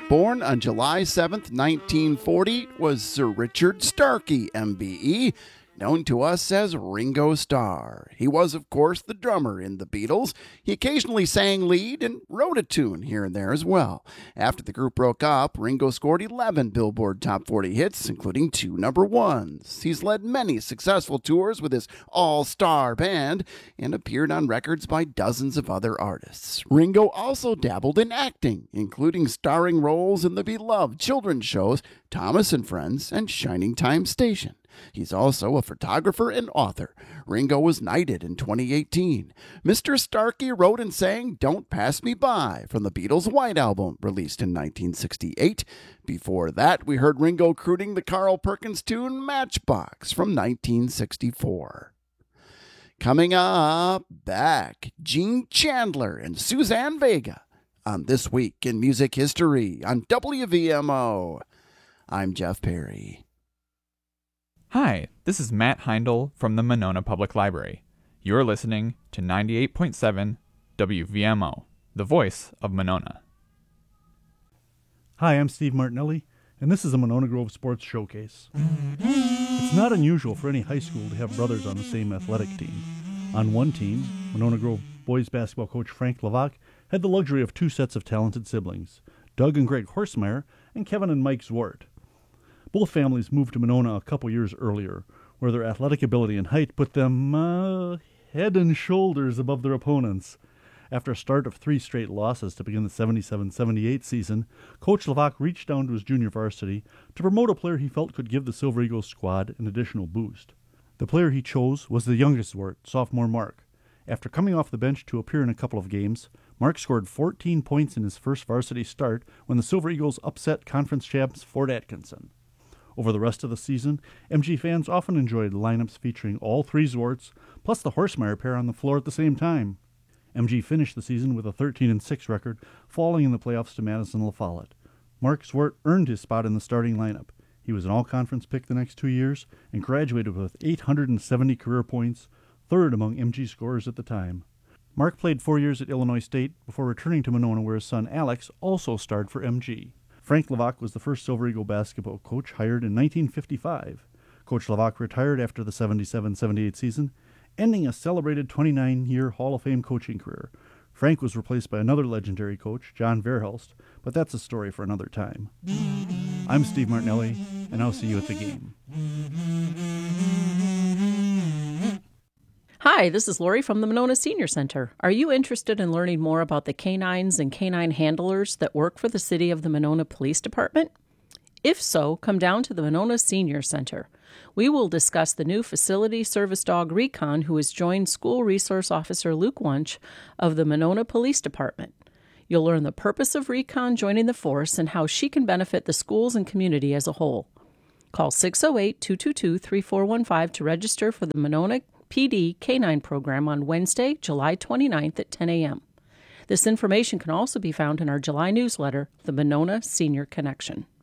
Born on July 7th, 1940, was Sir Richard Starkey, MBE, known to us as Ringo Starr. He was, of course, the drummer in the Beatles. He occasionally sang lead and wrote a tune here and there as well. After the group broke up, Ringo scored 11 Billboard Top 40 hits, including 2 number ones. He's led many successful tours with his all-star band and appeared on records by dozens of other artists. Ringo also dabbled in acting, including starring roles in the beloved children's shows Thomas and Friends and Shining Time Station. He's also a photographer and author. Ringo was knighted in 2018. Mr. Starkey wrote and sang Don't Pass Me By from the Beatles' White Album, released in 1968. Before that, we heard Ringo crooning the Carl Perkins tune Matchbox from 1964. Coming up, back, Gene Chandler and Suzanne Vega on This Week in Music History on WVMO. I'm Jeff Perry. Hi, this is Matt Heindel from the Monona Public Library. You're listening to 98.7 WVMO, the voice of Monona. Hi, I'm Steve Martinelli, and this is a Monona Grove Sports Showcase. It's not unusual for any high school to have brothers on the same athletic team. On one team, Monona Grove boys basketball coach Frank Levac had the luxury of 2 sets of talented siblings, Doug and Greg Horstmeyer and Kevin and Mike Zwart. Both families moved to Monona a couple years earlier, where their athletic ability and height put them head and shoulders above their opponents. After a start of 3 straight losses to begin the 77-78 season, Coach Levac reached down to his junior varsity to promote a player he felt could give the Silver Eagles squad an additional boost. The player he chose was the youngest Zwart, sophomore Mark. After coming off the bench to appear in a couple of games, Mark scored 14 points in his first varsity start when the Silver Eagles upset conference champs Fort Atkinson. Over the rest of the season, MG fans often enjoyed lineups featuring all 3 Zwarts, plus the Horstmeyer pair on the floor at the same time. MG finished the season with a 13-6 record, falling in the playoffs to Madison La Follette. Mark Zwart earned his spot in the starting lineup. He was an all-conference pick the next 2 years and graduated with 870 career points, 3rd among MG scorers at the time. Mark played 4 years at Illinois State before returning to Monona, where his son Alex also starred for MG. Frank Levac was the first Silver Eagle basketball coach hired in 1955. Coach Levac retired after the 77-78 season, ending a celebrated 29-year Hall of Fame coaching career. Frank was replaced by another legendary coach, John Verhelst, but that's a story for another time. I'm Steve Martinelli, and I'll see you at the game. Hi, this is Lori from the Monona Senior Center. Are you interested in learning more about the canines and canine handlers that work for the City of the Monona Police Department? If so, come down to the Monona Senior Center. We will discuss the new facility service dog Recon, who has joined School Resource Officer Luke Wunsch of the Monona Police Department. You'll learn the purpose of Recon joining the force and how she can benefit the schools and community as a whole. Call 608-222-3415 to register for the Monona PD Canine Program on Wednesday, July 29th at 10 a.m. This information can also be found in our July newsletter, The Monona Senior Connection.